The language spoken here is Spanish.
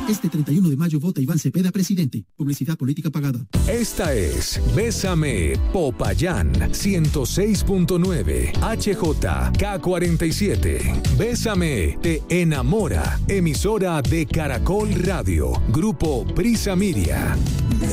Este 31 de mayo vota Iván Cepeda presidente. Publicidad política pagada. Esta es Bésame Popayán 106.9 HJK47. Bésame te enamora. Emisora de Caracol Radio. Grupo Prisa Miria.